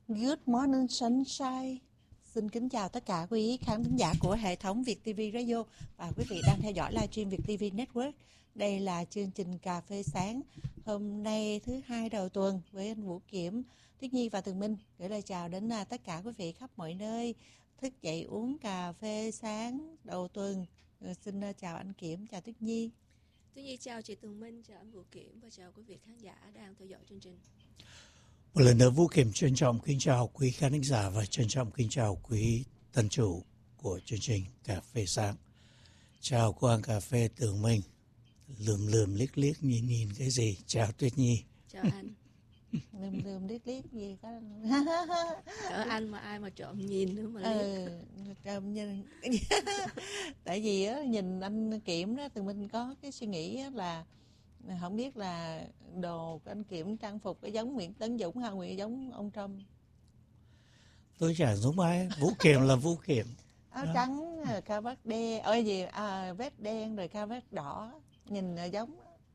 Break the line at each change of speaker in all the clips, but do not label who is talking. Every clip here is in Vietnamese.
Good morning sunshine. Xin kính chào tất cả quý khán thính giả của hệ thống Việt TV Radio và quý vị đang theo dõi livestream Việt TV Network. Đây là chương trình Cà phê sáng hôm nay thứ hai đầu tuần với anh Vũ Kiểm, Tuyết Nhi và Tường Minh. Gửi lời chào đến tất cả quý vị khắp mọi nơi thức dậy uống cà phê sáng đầu tuần. Xin chào anh Kiểm, chào Tuyết Nhi.
Tuyết Nhi chào chị Tường Minh, chào anh Vũ Kiểm và chào quý vị khán giả đang theo dõi chương trình.
Một lần nữa Vũ Kiểm trân trọng kính chào quý khán thính giả và trân trọng kính chào quý tân chủ của chương trình Cà phê sáng. Chào cô ăn cà phê Tường Minh, lườm liếc liếc nhìn cái gì. Chào Tuyết Nhi.
Chào anh.
Lườm liếc gì có
Cỡ anh mà ai mà trộm nhìn nữa mà liếc.
Trộm nhìn. Tại vì á, nhìn anh Kiểm đó, Tường Minh có cái suy nghĩ là không biết là đồ của anh Kiểm trang phục có giống Nguyễn Tấn Dũng hay Nguyễn giống ông Trump.
Tôi chẳng giống ai. Vũ Kiểm là Vũ Kiểm.
Áo trắng, cà vạt đen, vest đen rồi cà vạt đỏ, nhìn giống.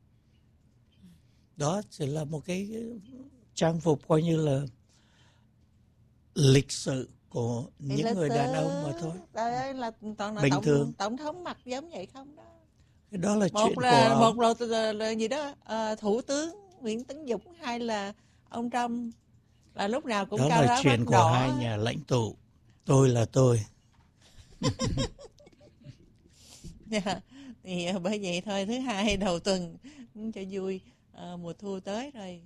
Đó chỉ là một cái trang phục coi như là lịch sự của những người đàn ông mà thôi.
Đây là toàn là
bình thường.
Tổng thống mặc giống vậy không đó.
Cái đó là chuyện
một là gì đó, thủ tướng Nguyễn Tấn Dũng hay là ông Trump là lúc nào cũng
đó
cao
là chuyện của
đỏ.
hai nhà lãnh tụ. Tôi là tôi.
Thì bởi vậy thôi, thứ hai đầu tuần cho vui. Mùa thu tới rồi,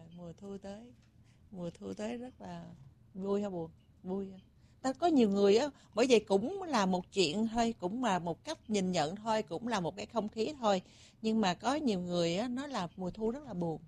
mùa thu tới rất là vui hay buồn? Vui. Ta có nhiều người á, bởi vậy cũng là một chuyện thôi, cũng là một cách nhìn nhận thôi, cũng là một cái không khí thôi. Nhưng mà có nhiều người á, nói là mùa thu rất là buồn.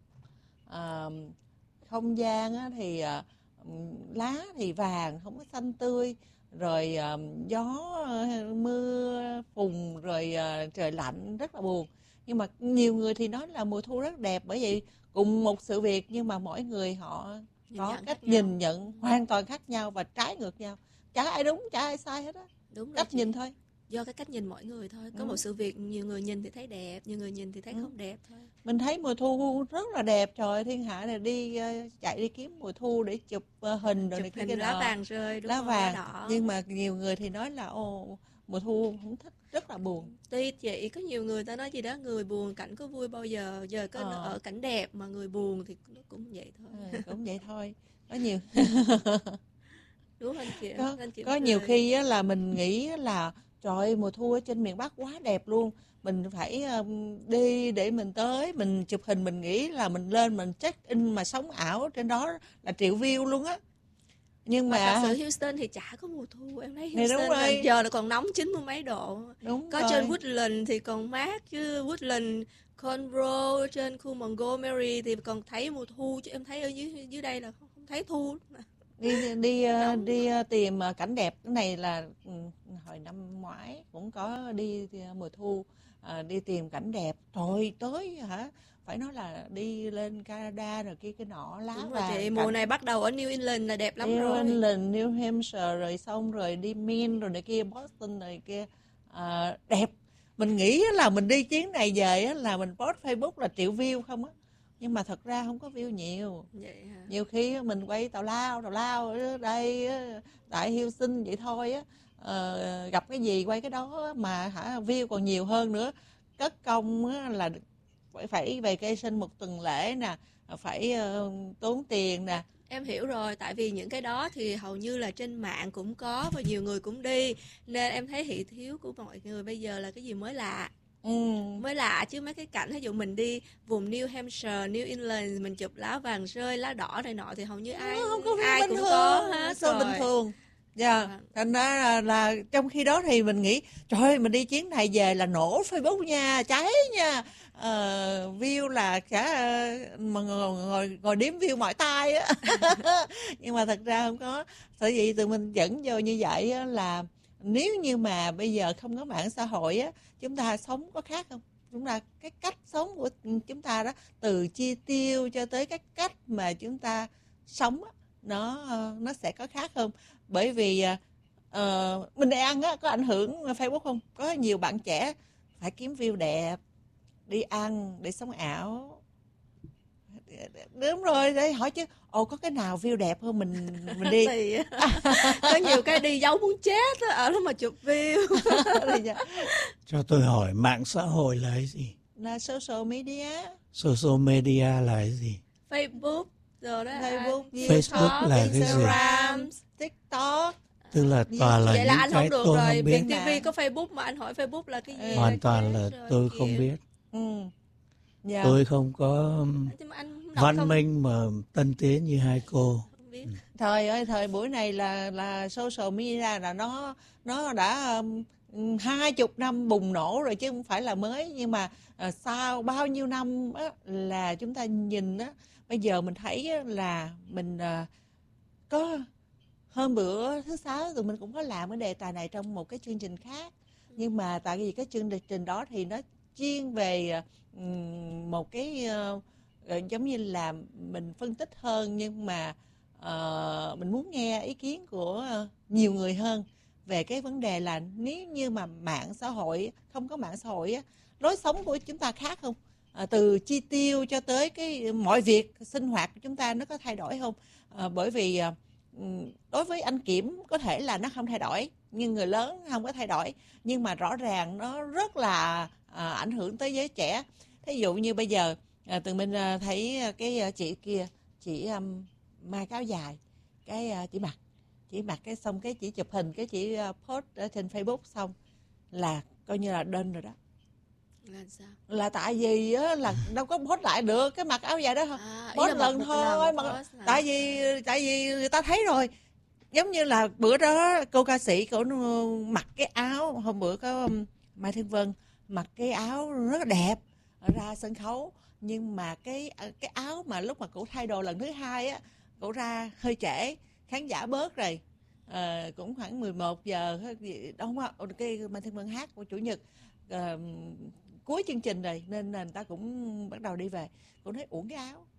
Không gian á, thì lá thì vàng, không có xanh tươi, rồi gió mưa phùn, rồi trời lạnh, rất là buồn. Nhưng mà nhiều người thì nói là mùa thu rất đẹp, bởi vậy cùng một sự việc nhưng mà mỗi người họ có cách nhìn nhận hoàn toàn khác nhau và trái ngược nhau. Chả ai đúng, chả ai sai hết á.
Đúng
cách nhìn thôi.
Do cái cách nhìn mỗi người thôi. Có một sự việc nhiều người nhìn thì thấy đẹp, nhiều người nhìn thì thấy không đẹp thôi.
Mình thấy mùa thu rất là đẹp, trời, thiên hạ này đi chạy đi kiếm mùa thu để chụp hình rồi này kia
lá vàng rơi, đúng
lá
không?
vàng.
Lá đỏ.
Nhưng mà nhiều người thì nói là mùa thu không thích, rất là buồn.
Tuy vậy có nhiều người ta nói gì đó, người buồn cảnh có vui bao giờ, giờ có ở cảnh đẹp mà người buồn thì nó cũng vậy thôi.
Cũng vậy thôi. Có nhiều
đúng anh Kiểm.
Có nhiều khi á, là mình nghĩ là trời ơi, mùa thu ở trên miền Bắc quá đẹp luôn, mình phải đi để mình tới mình chụp hình, mình nghĩ là mình lên mình check in mà sống ảo trên đó là triệu view luôn á. Nhưng mà
thật sự Houston thì chả có mùa thu, em thấy Houston giờ là còn nóng 90 mấy độ.
Đúng
có
rồi.
Trên Woodland thì còn mát, chứ Woodland Conroe trên khu Montgomery thì còn thấy mùa thu, chứ em thấy ở dưới đây là không thấy thu.
Đi tìm cảnh đẹp. Cái này là hồi năm ngoái cũng có đi mùa thu, đi tìm cảnh đẹp. Trời, tới hả, phải nói là đi lên Canada rồi kia cái nọ, lá
đúng
vàng.
Chị, mùa này bắt đầu ở New England là đẹp lắm rồi.
New England, New Hampshire rồi xong rồi đi Maine rồi này kia, Boston rồi kia, đẹp. Mình nghĩ là mình đi chuyến này về là mình post Facebook là triệu view không á. Nhưng mà thật ra không có view nhiều.
Vậy hả?
Nhiều khi mình quay tào lao ở đây tại Houston vậy thôi á, gặp cái gì quay cái đó mà view còn nhiều hơn nữa. Cất công là phải vacation một tuần lễ nè, phải tốn tiền nè.
Em hiểu rồi, tại vì những cái đó thì hầu như là trên mạng cũng có và nhiều người cũng đi, nên em thấy thị thiếu của mọi người bây giờ là cái gì mới lạ. Mới lạ, chứ mấy cái cảnh ví dụ mình đi vùng New Hampshire, New England mình chụp lá vàng rơi, lá đỏ này nọ thì hầu như ai cũng có hết rồi.
Bình thường. Dạ, thành ra là trong khi đó thì mình nghĩ trời ơi, mình đi chuyến này về là nổ Facebook nha, cháy nha, view là mà ngồi đếm view mỏi tai á. Nhưng mà thật ra không có. Bởi vì tụi mình dẫn vô như vậy á, là nếu như mà bây giờ không có mạng xã hội á, chúng ta sống có khác không? Chúng ta cái cách sống của chúng ta đó, từ chi tiêu cho tới cái cách mà chúng ta sống á, nó sẽ có khác không? Bởi vì mình đi ăn á, có ảnh hưởng Facebook không? Có nhiều bạn trẻ phải kiếm view đẹp, đi ăn để sống ảo, đúng rồi, để hỏi chứ có cái nào view đẹp hơn mình đi.
Thì có nhiều cái đi giấu muốn chết á, ở đó mà chụp view.
Cho tôi hỏi, mạng xã hội là cái gì?
Là social media.
Social media là cái gì?
Facebook rồi đó.
Facebook là cái gì?
Instagram,
TikTok.
Tức là toàn là
vậy là
những
anh
cái
không được
tôi
rồi.
không biết.
Việt TV có Facebook mà anh hỏi Facebook là cái gì?
Hoàn toàn là tôi không biết.
Yeah.
Tôi không có văn minh mà tân tiến như hai cô.
Thời ơi, thời buổi này là social media là nó đã 20 năm bùng nổ rồi chứ không phải là mới. Nhưng mà sau bao nhiêu năm á, là chúng ta nhìn á, bây giờ mình thấy á, là mình có hôm bữa thứ Sáu tụi mình cũng có làm cái đề tài này trong một cái chương trình khác. Nhưng mà tại vì cái chương trình đó thì nó chuyên về một cái giống như là mình phân tích hơn, nhưng mà mình muốn nghe ý kiến của nhiều người hơn về cái vấn đề là nếu như mà mạng xã hội, không có mạng xã hội á, lối sống của chúng ta khác không? Từ chi tiêu cho tới cái mọi việc sinh hoạt của chúng ta nó có thay đổi không? Bởi vì đối với anh Kiểm có thể là nó không thay đổi, nhưng người lớn không có thay đổi, nhưng mà rõ ràng nó rất là ảnh hưởng tới giới trẻ. Thí dụ như bây giờ tụi mình thấy cái chị kia, chị mai áo dài, cái chị mặc cái xong cái chị chụp hình, cái chị post ở trên Facebook xong là coi như là đên rồi đó.
Là sao?
Là tại vì á, là đâu có post lại được cái mặc áo dài đó thôi, post lần thôi mà, tại vì người ta thấy rồi. Giống như là bữa đó cô ca sĩ cổ mặc cái áo, hôm bữa có Mai Thiên Vân mặc cái áo rất là đẹp ra sân khấu, nhưng mà cái áo mà lúc mà cổ thay đồ lần thứ hai á, cổ ra hơi trễ, khán giả bớt rồi, cũng khoảng 11 giờ đâu không, cái Mai Thiên Vân hát của Chủ nhật cuối chương trình rồi nên người ta cũng bắt đầu đi về. Cô nói uổng cái áo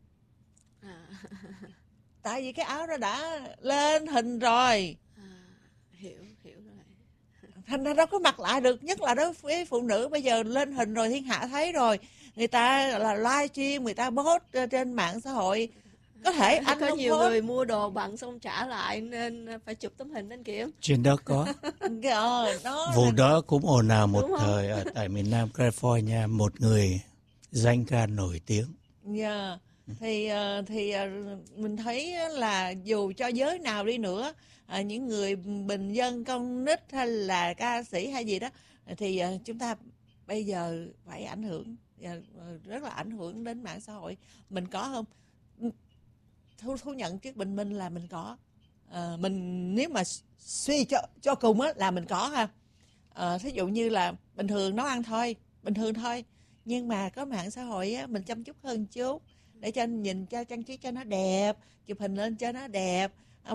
tại vì cái áo đó đã lên hình rồi.
Hiểu rồi.
Thành ra đâu có mặc lại được, nhất là đối với phụ nữ bây giờ lên hình rồi thiên hạ thấy rồi, người ta là live stream, người ta post trên mạng xã hội. Có thể anh
có
không
nhiều
post.
người mua đồ bận xong trả lại nên phải chụp tấm hình anh Kiểm.
Trên đó có. Vụ đó cũng ồn ào một thời ở tại miền Nam California, một người danh ca nổi tiếng.
Yeah. Thì mình thấy là dù cho giới nào đi nữa, những người bình dân, con nít hay là ca sĩ hay gì đó, thì chúng ta bây giờ phải ảnh hưởng, rất là ảnh hưởng đến mạng xã hội. Mình có không? Thú nhận trước bình minh là mình có. Mình nếu mà suy cho cùng á là mình có ha. Thí dụ như là bình thường nấu ăn thôi, bình thường thôi, nhưng mà có mạng xã hội á, mình chăm chút hơn chút để cho nhìn cho trang trí cho nó đẹp, chụp hình lên cho nó đẹp.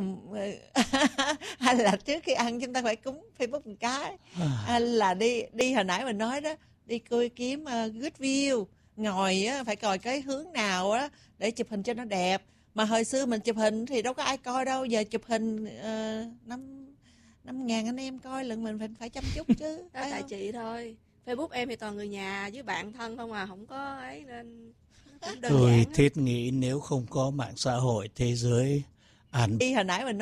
Hay là trước khi ăn chúng ta phải cúng Facebook một cái, hay là đi hồi nãy mình nói đó, đi kiếm good view, ngồi á, phải coi cái hướng nào á để chụp hình cho nó đẹp. Mà hồi xưa mình chụp hình thì đâu có ai coi đâu, giờ chụp hình 5.000 anh em coi lần mình phải chăm chút chứ.
Đó tại chị thôi. Facebook em thì toàn người nhà với bạn thân không à, không có ấy nên cũng đơn
Tôi
giản.
thiết nghĩ nếu không có mạng xã hội, thế giới
đi hồi nãy mình